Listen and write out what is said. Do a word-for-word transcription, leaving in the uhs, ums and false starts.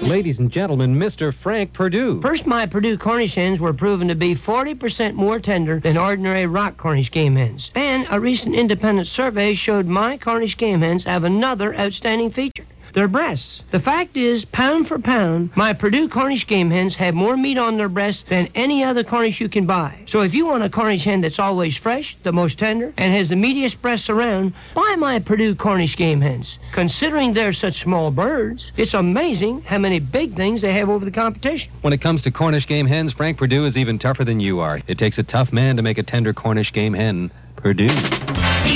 Ladies and gentlemen, Mister Frank Perdue. First, my Purdue Cornish hens were proven to be forty percent more tender than ordinary rock Cornish game hens. And a recent independent survey showed my Cornish game hens have another outstanding feature: their breasts. The fact is, pound for pound, my Purdue Cornish game hens have more meat on their breasts than any other Cornish you can buy. So if you want a Cornish hen that's always fresh, the most tender, and has the meatiest breasts around, buy my Purdue Cornish game hens. Considering they're such small birds, it's amazing how many big things they have over the competition. When it comes to Cornish game hens, Frank Perdue is even tougher than you are. It takes a tough man to make a tender Cornish game hen. Perdue.